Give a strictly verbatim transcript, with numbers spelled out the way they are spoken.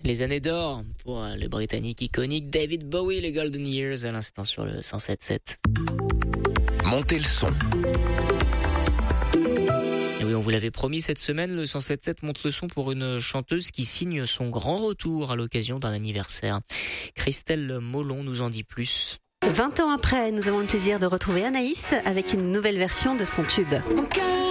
Les années d'or pour le Britannique iconique David Bowie, les Golden Years à l'instant sur le cent sept sept. Montez le son. Et oui, on vous l'avait promis cette semaine, le cent sept sept monte le son pour une chanteuse qui signe son grand retour à l'occasion d'un anniversaire. Christelle Molon nous en dit plus. vingt ans après, nous avons le plaisir de retrouver Anaïs avec une nouvelle version de son tube.